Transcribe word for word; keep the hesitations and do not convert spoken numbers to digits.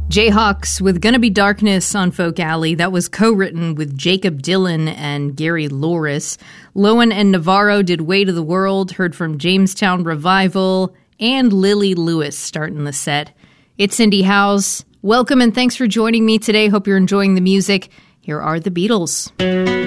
Jayhawks with Gonna Be Darkness on Folk Alley. That was co-written with Jacob Dylan and Gary Louris. Lowen and Navarro did Way to the World, heard from Jamestown Revival, and Lily Lewis starting the set. It's Cindy Howes. Welcome and thanks for joining me today. Hope you're enjoying the music. Here are the Beatles.